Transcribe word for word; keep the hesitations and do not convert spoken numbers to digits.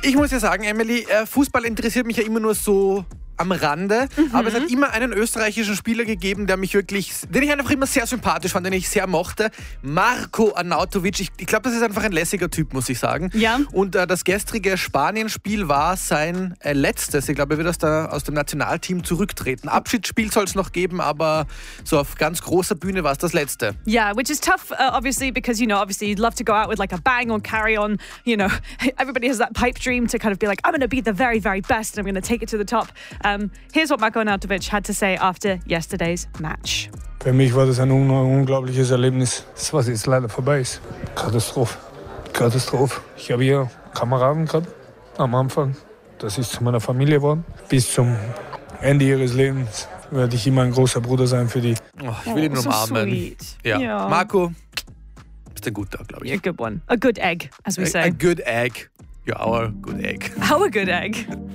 Ich muss ja sagen, Emily, äh, Fußball interessiert mich ja immer nur so am Rande, mhm. aber es hat immer einen österreichischen Spieler gegeben, der mich wirklich, den ich einfach immer sehr sympathisch fand, den ich sehr mochte. Marko Arnautovic. Ich, ich glaube, das ist einfach ein lässiger Typ, muss ich sagen. Ja. Und äh, das gestrige Spanien-Spiel war sein äh, letztes. Ich glaube, er wird aus, der, aus dem Nationalteam zurücktreten. Abschiedsspiel soll es noch geben, aber so auf ganz großer Bühne war es das letzte. Yeah, which is tough, uh, obviously, because, you know, obviously you'd love to go out with like a bang or carry on. You know, everybody has that pipe dream to kind of be like, I'm going to be the very, very best and I'm going to take it to the top. Um, here's what Marko Arnautovic had to say after yesterday's match. Für mich war das ein un- unglaubliches Erlebnis, das was jetzt leider vorbei ist. Katastrophe. Katastrophe. Ich habe hier Kameraden gehabt am Anfang. Das ist zu meiner Familie geworden. Bis zum Ende ihres Lebens werde ich immer ein großer Bruder sein für die. Oh, ich will ihn Oh, so umarmen. sweet. Ja. Ja. Marco, bist ein guter, glaube ich. You're a good one. A good egg, as we A, say. a good egg. You're our good egg. How a good egg.